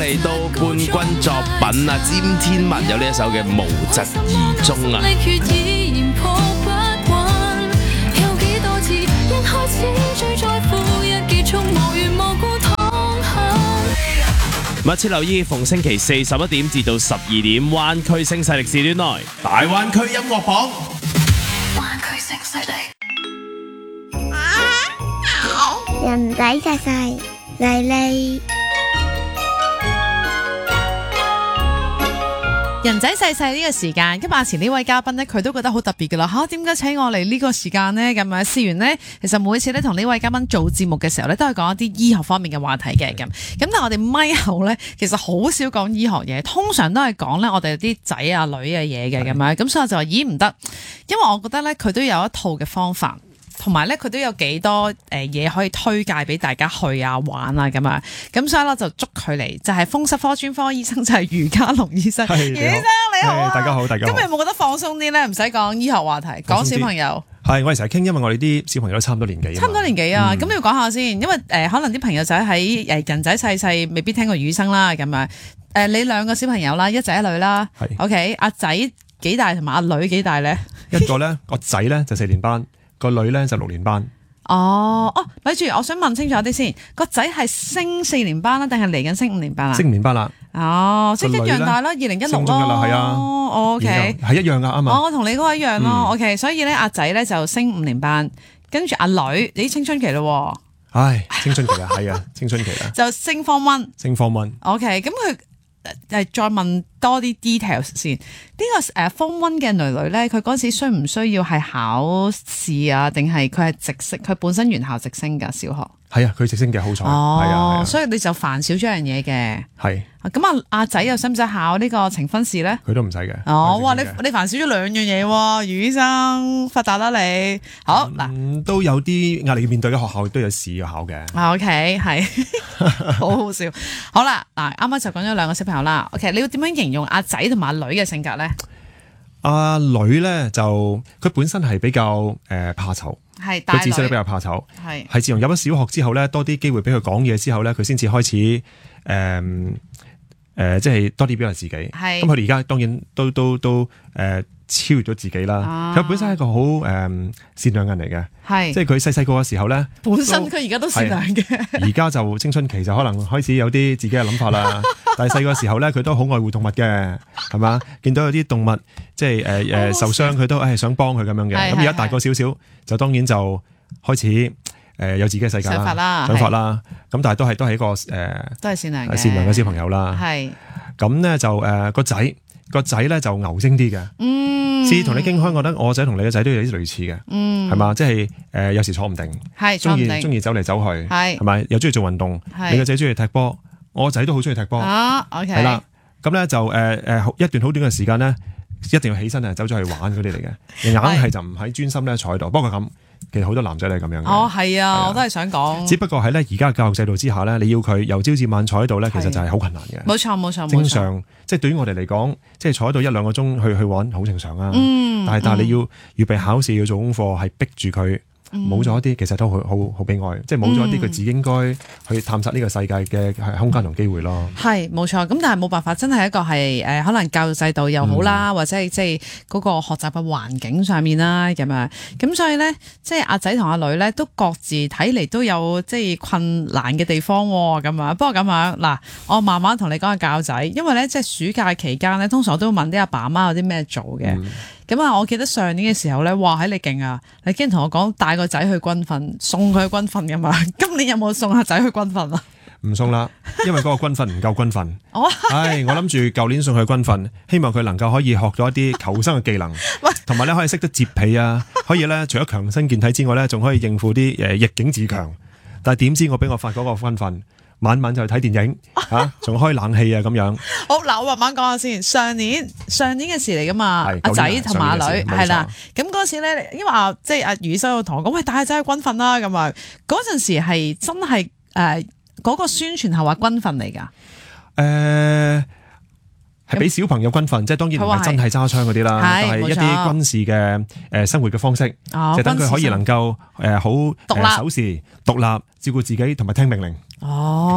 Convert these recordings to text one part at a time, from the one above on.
嚟到冠軍作品啊，詹天文有呢一首嘅無疾而終啊。密切留意逢星期四11點至到12點，灣區聲勢力時段內大灣區音樂榜。灣區聲勢力。 人仔細細麗麗， 人仔細細呢個時間，今日前呢位嘉賓呢，佢都覺得好特別噶啦嚇，點解請我嚟呢個時間呢？咁樣試完呢，其實每次咧同呢位嘉賓做節目嘅時候咧，都係講一啲醫學方面嘅話題嘅咁。但係我哋咪後咧，其實好少講醫學嘢，通常都係講咧我哋啲仔啊女嘅嘢嘅咁樣。咁所以我就話咦唔得，因為我覺得咧佢都有一套嘅方法。同埋咧，佢都有幾多嘢可以推介俾大家去啊玩啊咁啊，咁所以咧就捉佢嚟，就係風濕科專科醫生，就係余嘉龍醫生。余醫生你好啊， 大家好，大家好。 今日有冇覺得放鬆啲咧？唔使講醫學話題，講小朋友。 係，我哋成日傾，因為我哋啲小朋友都差唔多年紀。 差唔多年紀啊，咁你要講下先，因為可能啲朋友仔喺人仔細細未必聽過余醫生啦，咁啊你兩個小朋友啦，一仔一女啦。係。OK， 阿仔幾大同埋阿女幾大咧？ 一個咧，個仔咧就4年班。個女咧就6年班。 咪住，我想問清楚啲先。個仔係升4年班啦，定係嚟緊升5年班啊？ 升5年班啦。 即係一樣大啦，2016咯。 中一啦，係啊。 OK， 係一樣噶，啱嘛。 我同你嗰個一樣咯。OK， 所以咧阿仔咧就升5年班，跟住阿女你青春期咯。 唉，青春期啊，係啊，青春期啊。 就升 Form 1。升 Form 1。 OK， 咁佢再問多啲 details 先。呢個Form 1嘅女咧，佢嗰時需唔需要係考試啊？定係佢係直升？佢本身原校直升㗎小學。係啊，佢直升嘅，好彩。係啊， 所以你就煩少咗樣嘢嘅。 係。 咁阿仔又使唔使考呢個呈分試咧？ 佢都唔使嘅。 哇！你煩少咗2樣嘢喎，余醫生發達啦你。好嗱， 都有啲壓力面對嘅學校都有試要考嘅。 OK， 係，好好笑。好啦，嗱，啱啱就講咗2個小朋友啦。OK， 你要點樣形容阿仔同埋阿女嘅性格咧？阿女咧就佢本身係比較怕醜。佢自細都比較怕醜，係自從入咗小學之後咧，多啲機會俾佢講嘢之後咧，佢先至開始即係多啲表達自己。咁佢哋而家當然都超越咗自己啦。佢本身係一個好善良人嚟嘅，即係佢細個嘅時候咧， 本身佢而家都善良嘅。 而家就青春期就可能開始有啲自己嘅諗法啦。但係細個時候咧，佢都好愛護動物嘅，係嘛？見到有啲動物即係受傷，佢都想幫佢咁樣嘅。咁而家大個少少，就當然就開始有自己嘅世界啦、想法啦。咁但係都係一個都係善良嘅小朋友啦。係咁咧就個仔咧就牛精啲嘅。試同你傾開，我覺得我仔同你嘅仔都有啲類似嘅。係嘛？即係有時坐唔定，中意走嚟走去，係咪？又中意做運動。你個仔中意踢波。我個仔都好中意踢波，係啦，咁咧就一段好短嘅時間咧，一定要起身走咗去玩嗰啲嚟嘅，硬係就唔喺專心咧坐喺度。不過咁，其實好多男仔都係咁樣嘅。係啊，我都係想講。只不過喺咧而家嘅教育制度之下咧，你要佢由朝至晚坐喺度咧，其實就係好困難嘅。冇錯。正常，即係對於我哋嚟講，即係坐喺度1-2個鐘去玩，好正常啊。但係你要預備考試，要做功課，係逼住佢。冇咗一啲，其實都好悲哀，即係冇咗一啲佢自己應該去探索呢個世界嘅空間同機會咯。係冇錯，咁但係冇辦法，真係一個係可能教育制度又好啦，或者係即係嗰個學習嘅環境上面啦咁樣。咁所以咧，即係阿仔同阿女咧，都各自睇嚟都有即係困難嘅地方咁樣。不過咁樣嗱，我慢慢同你講下教仔，因為咧即係暑假期間咧，通常我都會問啲阿爸阿媽有啲咩做嘅。咁啊！我記得上年嘅時候咧，哇！喺你勁啊！你竟然同我講帶個仔去軍訓，送佢去軍訓㗎嘛？今年有冇送阿仔去軍訓啊？唔送啦，因為嗰個軍訓唔夠軍訓。我諗住舊年送佢去軍訓，希望佢能夠可以學到一啲求生嘅技能，同埋咧可以識得接被啊，可以咧除咗強身健體之外咧，仲可以應付啲逆境自強。但係點知我俾我發嗰個軍訓。晚晚就睇電影仲開冷氣啊咁樣。好嗱，我慢慢講下先。上年嘅事嚟噶嘛，阿仔同埋阿女係啦。咁嗰時咧，因為即係阿余生同我講，喂，帶仔去軍訓啦咁啊。嗰陣時係真係嗰個宣傳係話軍訓嚟噶。係俾小朋友軍訓，即係當然唔係真係揸槍嗰啲啦，但係一啲軍事嘅生活嘅方式，就等佢可以能夠好守時、獨立、照顧自己同埋聽命令。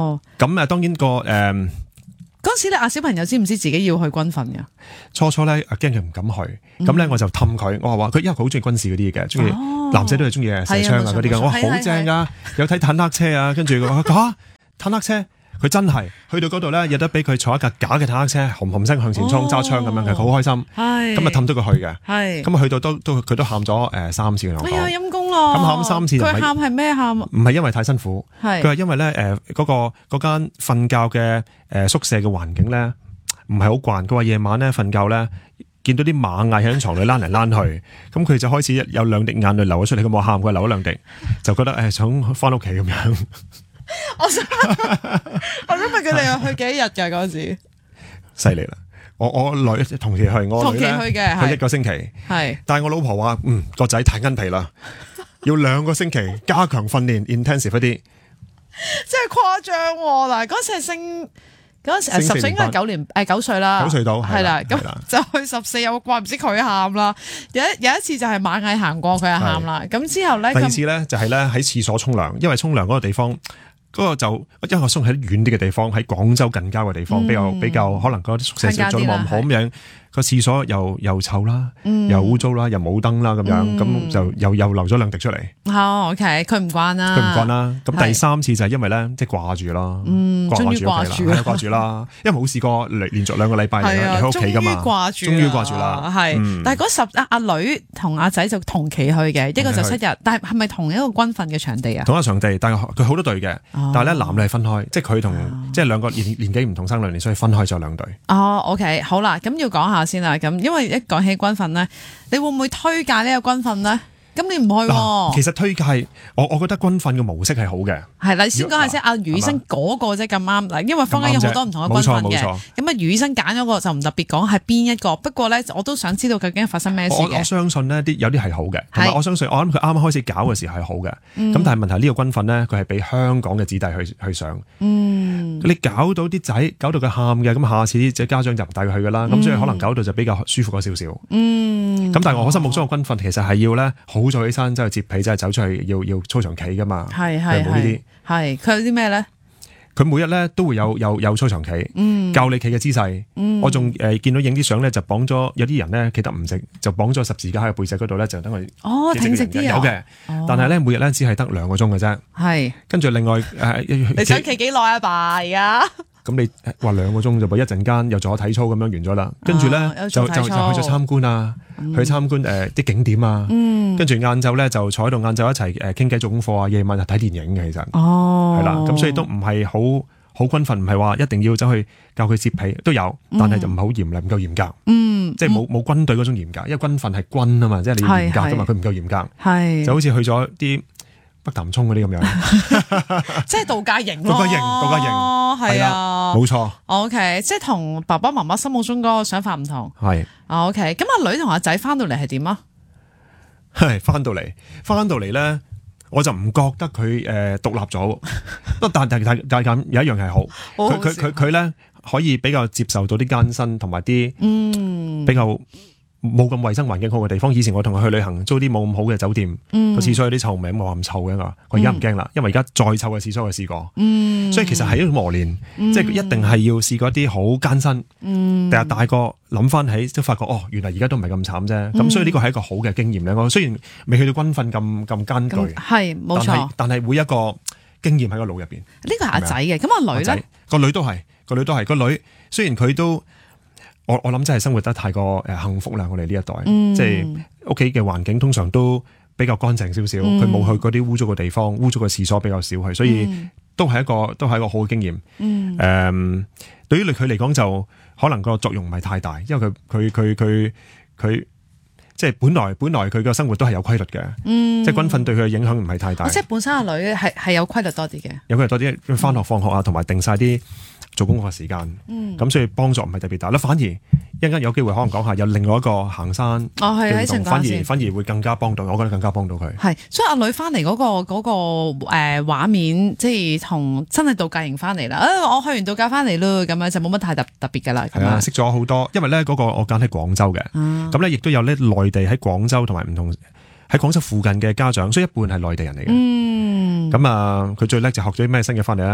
咁當然嗰陣時咧，小朋友知唔知自己要去軍訓㗎？ 初咧驚佢唔敢去，咁咧我就氹佢，我話佢因為佢好中意軍事嗰啲嘅，中意男仔都係中意射槍啊嗰啲嘅，我話好正啊，有睇坦克車啊，跟住佢話坦克車。佢真係去到嗰度咧，有得俾佢坐一架假嘅坦克車，紅紅聲向前衝揸槍咁樣嘅，佢好開心。咁啊氹到佢去嘅。咁啊去到佢都喊咗3次。 哎呀陰公咯！ 咁喊3次， 佢喊係咩喊？ 唔係因為太辛苦，佢係因為咧嗰間瞓覺嘅宿舍嘅環境咧唔係好慣。佢話夜晚咧瞓覺咧見到啲螞蟻喺床度躝嚟躝去，咁佢就開始有2滴眼淚流咗出嚟。佢冇喊，佢流咗2滴，就覺得想翻屋企咁樣。 我想問佢哋去幾日㗎嗰時？ 犀利啦！我女同期去，我女咧去1個星期，但係我老婆話個仔太奀皮啦，要2個星期加強訓練 intensive 一啲， 真係誇張喎！嗱，嗰時係升。嗰時10歲應該係9歲啦，9歲到係啦，咁就去14又怪唔知佢喊啦。有一次就係螞蟻行過，佢就喊啦。咁之後咧， 第二次咧就係咧喺廁所沖涼，因為沖涼嗰個地方嗰個就因為我送喺遠啲嘅地方，喺廣州近郊嘅地方，比較可能嗰啲宿舍做得冇咁好咁樣。個廁所又臭啦，又污糟啦，又冇燈啦，咁樣咁就又流咗2滴出嚟。 OK， 佢唔慣啦。 咁第3次就係因為咧，即係掛住啦，掛住啦，因為冇試過連續2個禮拜嚟喺屋企噶嘛，終於掛住啦。 係，但係嗰阿女同阿仔就同期去嘅，一個就7日，但係咪同一個軍訓嘅場地啊？ 同一個場地，但係佢好多隊嘅，但係咧男女係分開，即係佢同即係2個年紀唔同生2年，所以分開咗2隊。 OK， 好啦，咁要講下先啦，咁因為一講起軍訓咧，你會唔會推介呢個軍訓咧？咁你唔去喎？ 其實推介，我覺得軍訓嘅模式係好嘅。 係啦，先講下先，阿余醫生嗰個啫咁啱嗱，因為坊間有好多唔同嘅軍訓嘅。咁啊，余醫生揀咗個就唔特別講係邊一個，不過咧我都想知道究竟發生咩事嘅。 我相信呢有啲係好嘅，同埋我相信我諗佢啱啱開始搞嘅時候係好嘅。咁但係問題呢個軍訓咧，佢係俾香港嘅子弟去上。你搞到啲仔搞到佢喊嘅，咁下次啲家長就唔帶佢去噶啦。咁所以可能搞到就比較舒服咗少少。咁但係我心目中嘅軍訓其實係要咧好早起身，即係摺被，即係走出去要操場企噶嘛。係冇呢啲。係佢有啲咩咧？佢每日咧都會有操場企，教你企嘅姿勢。我仲見到影啲相咧，就綁咗有啲人咧企得唔直，就綁咗十字架喺背脊嗰度咧，就等佢挺直啲。有嘅，但係咧每日咧只係得2個鐘嘅啫。係，跟住另外你想企幾耐啊？爸而家？咁你話2個鐘就噃，一陣間又做咗體操咁樣完咗啦。跟住咧就去咗參觀啊，去參觀啲景點啊。跟住晏晝咧就坐喺度，晏晝一齊傾偈做功課啊。夜晚就睇電影嘅，其實係啦。咁所以都唔係好軍訓，唔係話一定要走去教佢摺被都有，但係就唔係好嚴厲，唔夠嚴格。即係冇軍隊嗰種嚴格，因為軍訓係軍啊嘛，即係你要嚴格噶嘛，佢唔夠嚴格，就好似去咗啲北潭涌嗰啲咁樣， 即係度假營咯。 度假營係啊，冇錯。 OK， 即係同爸爸媽媽心目中嗰個想法唔同。係。OK， 咁阿女同阿仔翻到嚟係點啊？ 係翻到嚟咧，我就唔覺得佢獨立咗。但係有一樣係好，佢咧可以比較接受到啲艱辛同埋啲比較冇咁衛生環境好嘅地方。以前我同佢去旅行，租啲冇咁好嘅酒店，個廁所有啲臭味，我話唔臭嘅，我而家唔驚啦，因為而家再臭嘅廁所我試過。所以其實係一種磨練，即係一定係要試過一啲好艱辛。但係大個諗翻起，都發覺原來而家都唔係咁慘啫。咁所以呢個係一個好嘅經驗咧。我雖然未去到軍訓咁艱巨，係冇錯，但係會一個經驗喺個腦入邊。呢個係阿仔嘅，咁阿女咧，個女都係，個女雖然佢都。我諗真係生活得太過幸福啦！我哋呢一代，即係屋企嘅環境通常都比較乾淨少少，佢冇去嗰啲污糟嘅地方，污糟嘅廁所比較少去，所以都係一個好嘅經驗。對於佢嚟講就可能個作用唔係太大，因為佢即係本來佢嘅生活都係有規律嘅，即係軍訓對佢嘅影響唔係太大。即係本身阿女係有規律多啲嘅，有規律多啲，翻學放學啊，同埋定晒啲做功課時間，咁所以幫助唔係特別大啦。反而一陣間有機會可能講下有另外一個行山嘅活動，反而會更加幫到，我覺得更加幫到佢。係，所以阿女翻嚟嗰個畫面，即係同真係度假營翻嚟啦。我去完度假翻嚟咯，咁樣就冇乜太特別噶啦。係啊，識咗好多，因為咧嗰個我揀喺廣州嘅，咁咧亦都有咧內地喺廣州同埋唔同喺廣州附近嘅家長，所以一半係內地人嚟嘅。咁啊，佢最叻就學咗啲咩新嘅翻嚟啦？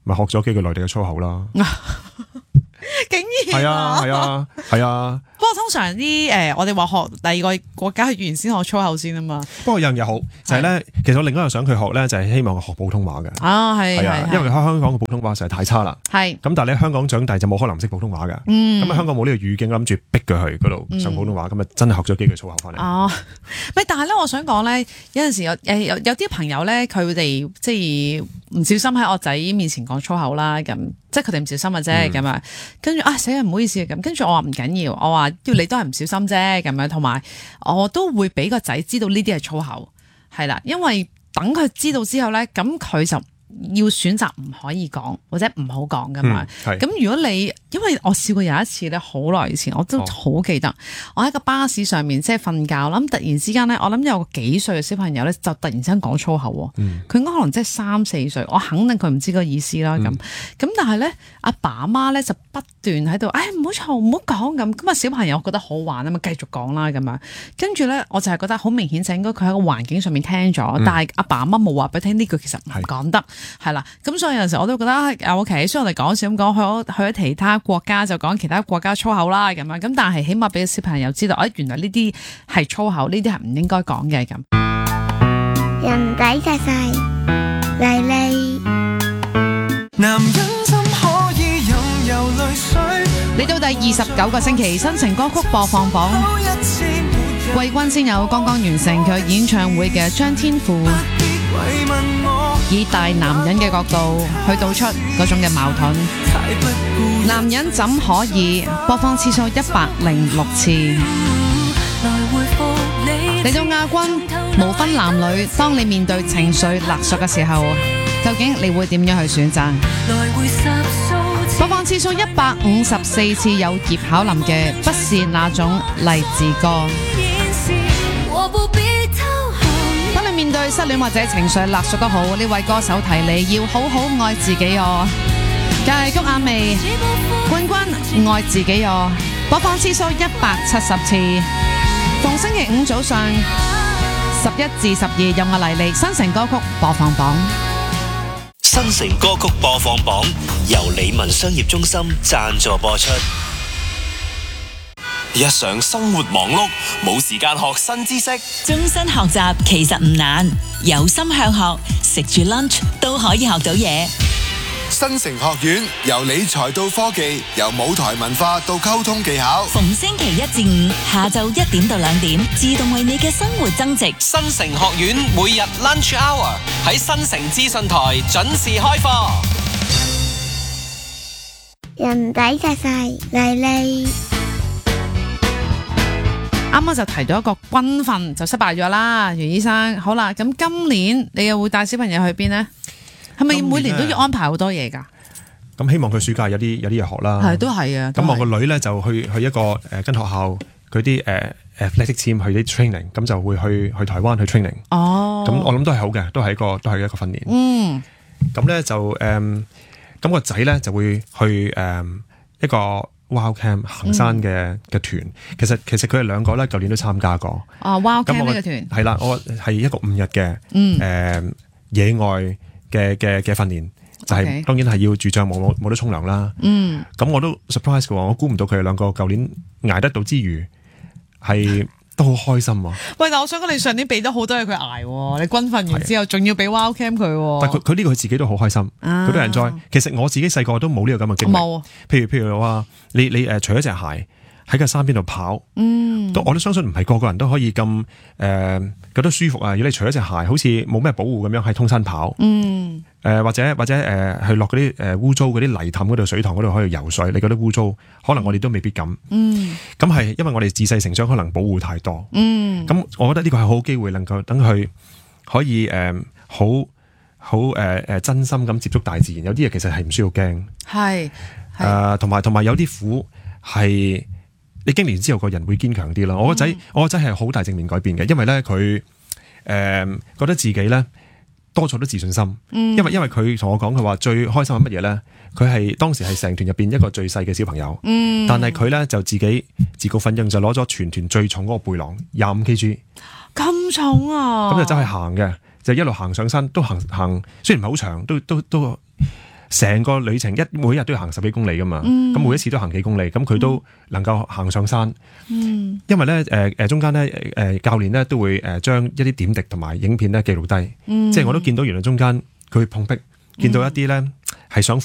咪學咗幾句內地嘅粗口啦。 竟然係啊。 不過通常啲我哋話學第二個國家嘅語言先學粗口先啊嘛。 不過有樣嘢好就係咧，其實我另外一個想佢學咧，就係希望佢學普通話嘅。係啊，因為香港嘅普通話實在太差啦。係。咁但係你喺香港長大就冇可能唔識普通話嘅。咁香港冇呢個語境，諗住逼佢去嗰度上普通話，咁啊真係學咗幾句粗口翻嚟。哦。 但係咧，我想講咧，有陣時有啲朋友咧，佢哋即係唔小心喺我仔面前講粗口啦，咁即係佢哋唔小心嘅啫，咁啊，跟住死人唔好意思咁，跟住我話唔緊要，我話你都係唔小心啫，咁樣，同埋我都會俾個仔知道呢啲係粗口，係啦，因為等佢知道之後咧，咁佢就要選擇唔可以講或者唔好講噶嘛。咁如果你因為我試過有一次咧，好耐以前我都好記得，我喺個巴士上面即係瞓覺，諗突然之間咧，我諗有個幾歲嘅小朋友咧，就突然之間講粗口，佢應該可能即係3-4歲，我肯定佢唔知個意思啦。咁但係咧，阿爸阿媽咧就不斷喺度，唔好嘈，唔好講咁啊，小朋友覺得好玩啊嘛，繼續講啦咁樣。跟住咧，我就係覺得好明顯就應該佢喺個環境上面聽咗，但係阿爸阿媽冇話俾佢聽呢句其實唔講得。係啦，咁所以有陣時我都覺得OK，雖然我哋講笑咁講，去咗其他國家就講其他國家粗口啦咁樣，咁但係起碼俾小朋友知道，原來呢啲係粗口，呢啲係唔應該講嘅咁。 人仔細細，麗麗。男人怎可以任由淚水？ 嚟到第29個星期，新城歌曲播放榜，季軍先有剛剛完成佢演唱會嘅張天賦。以大男人嘅角度去道出嗰種嘅矛盾，男人怎可以播放次數106次。嚟到亞軍，無分男女，當你面對情緒勒索嘅時候，究竟你會點樣去選擇？播放次數154次有葉巧琳嘅不是那種勵志歌。面對失戀或者情緒勒索都好，呢位歌手提你要好好愛自己哦。繼谷婭溦冠軍愛自己哦，播放次數170次。逢星期五早上11至12有我麗麗新城歌曲播放榜。 新城歌曲播放榜由理文商業中心贊助播出。日常生活忙碌，冇時間學新知識。 終身學習其實唔難，有心向學，食住 lunch 都可以學到嘢。 新城學院由理財到科技，由舞台文化到溝通技巧。 逢星期1至5下晝1點到2點，自動為你嘅生活增值。 新城學院每日 lunch hour 喺新城資訊台準時開課。 人仔細細，麗麗。 啱啱就提到一個軍訓就失敗咗啦，袁醫生。好啦，咁今年你又會帶小朋友去邊呢？係咪每年都要安排好多嘢㗎？ 咁希望佢暑假有啲嘢學啦。 係都係啊。咁我個女咧就去一個跟學校佢啲athletic team 去啲 training，咁就會去台灣去 training。哦。咁我諗都係好嘅，都係一個訓練。嗯。咁咧就咁個仔咧就會去一個Wild Camp 行山嘅團，其實佢哋兩個咧，舊年都參加過。 哦，Wild Camp 呢個團係啦，我係一個5日嘅野外嘅訓練，就係當然係要住帳幕，冇得沖涼啦。咁我都 surprise 嘅喎，我估唔到佢哋兩個舊年捱得到之餘係都好開心喎。 喂，但我想講你上年俾咗好多嘢佢捱喎，你軍訓完之後仲要俾 Wild Camp 佢。 但佢呢個佢自己都好開心，佢都 enjoy。其實我自己細個都冇呢個咁嘅經歷。冇。譬如話你除咗隻鞋喺個山邊度跑，我都相信唔係個個人都可以咁覺得舒服啊！如果你除咗隻鞋，好似冇咩保護咁樣喺通山跑，或者去落嗰啲污糟嗰啲泥凼嗰度水塘嗰度可以游水，你覺得污糟，可能我哋都未必敢。咁係因為我哋自細成長可能保護太多。咁我覺得呢個係好機會，能夠等佢可以好真心咁接觸大自然。有啲嘢其實係唔需要驚。係同埋有啲苦係你經歷之後個人會堅強啲啦。我個仔係好大正面改變嘅，因為咧佢覺得自己咧多咗啲自信心。因為佢同我講，佢話最開心係乜嘢咧？佢係當時係成團入邊一個最細嘅小朋友。但係佢咧就自己自告奮勇就攞咗全團最重嗰個背囊25 kg。咁重啊！咁就走去行嘅，就一路行上山，都行，雖然唔係好長，都成個旅程每日都要行10幾公里噶嘛，咁每一次都行幾公里，咁佢都能夠行上山。因為咧中間咧教練咧都會將一啲點滴同埋影片咧記錄低，即係我都見到原來中間佢碰壁，見到一啲咧係想